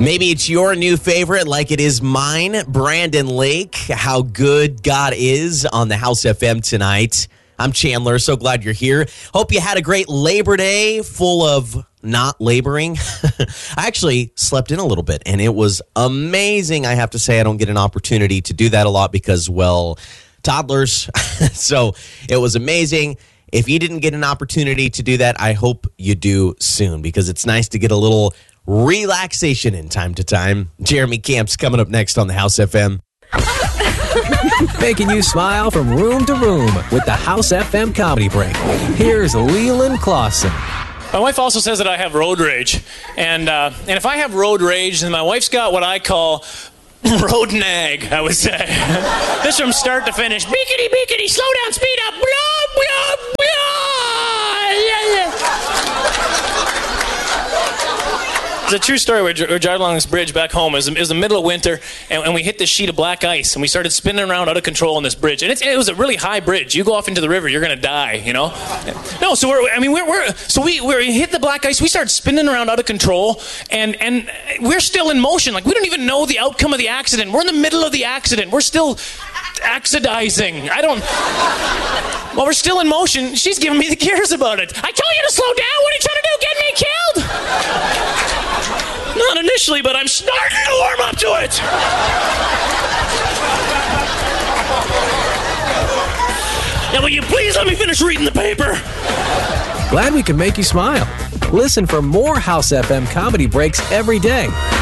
Maybe it's your new favorite like it is mine, Brandon Lake, How Good God Is on the House FM tonight. I'm Chandler. So glad you're here. Hope you had a great Labor Day full of not laboring. I actually slept in a little bit, and it was amazing. I have to say I don't get an opportunity to do that a lot because, well, toddlers. So it was amazing. If you didn't get an opportunity to do that, I hope you do soon because it's nice to get a little relaxation in time to time. Jeremy Camp's coming up next on the House FM. Making you smile from room to room with the House FM Comedy Break. Here's Leland Clausen. My wife also says that I have road rage. And if I have road rage, then my wife's got what I call road nag, I would say. This from start to finish. Beakity, beakity, slow down, speed up. Blah, blah, blah. Yeah, yeah. It's a true story. We're driving along this bridge back home. It was the middle of winter, and we hit this sheet of black ice, and we started spinning around out of control on this bridge. And it was a really high bridge. You go off into the river, you're going to die, you know? No, so we hit the black ice. We started spinning around out of control, and we're still in motion. Like, we don't even know the outcome of the accident. We're in the middle of the accident. We're still accidizing. While we're still in motion, she's giving me the cares about it. I told you to slow down. What are you trying to do? Get me killed? Not initially, but I'm starting to warm up to it. Now, will you please let me finish reading the paper? Glad we could make you smile. Listen for more House FM Comedy Breaks every day